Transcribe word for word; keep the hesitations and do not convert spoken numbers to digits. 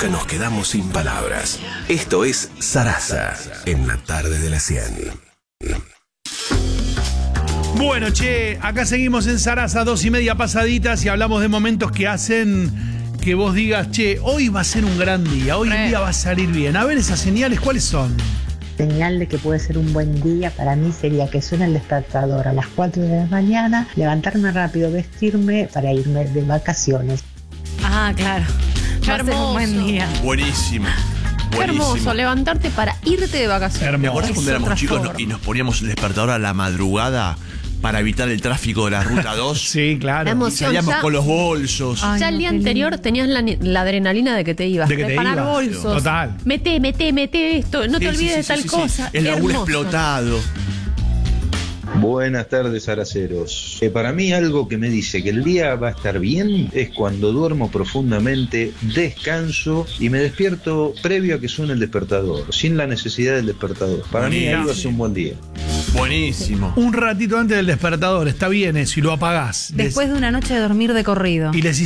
nunca nos quedamos sin palabras. Esto es Sarasa, en la tarde de la cien. Bueno, che, acá seguimos en Sarasa, dos y media pasaditas, y hablamos de momentos que hacen que vos digas, che, hoy va a ser un gran día, hoy el día va a salir bien. A ver, esas señales, ¿cuáles son? Señal de que puede ser un buen día para mí sería que suene el despertador a las cuatro de la mañana, levantarme rápido, vestirme para irme de vacaciones. Ah, claro. Qué Va a ser un buen día. Buenísimo. Qué Buenísimo. hermoso, levantarte para irte de vacaciones. Hermoso. ¿Me acordás cuando Es éramos otra chicos forma. y nos poníamos el despertador a la madrugada para evitar el tráfico de la ruta dos? Sí, claro. La Y emoción. salíamos ya- con los bolsos. Ay, Ya el no, día qué anterior lindo. tenías la, la adrenalina de que te ibas. De que te Preparar ibas. bolsos. Total. Mete, mete, mete esto. No te Sí, olvides sí, de sí, tal sí, sí. cosa. El baúl Hermoso. explotado. Buenas tardes, araceros. Eh, para mí algo que me dice que el día va a estar bien es cuando duermo profundamente, descanso y me despierto previo a que suene el despertador, sin la necesidad del despertador. Para mí Buenísimo. algo es un buen día. Buenísimo. Un ratito antes del despertador, está bien eso, y lo apagás. Después de una noche de dormir de corrido. Y les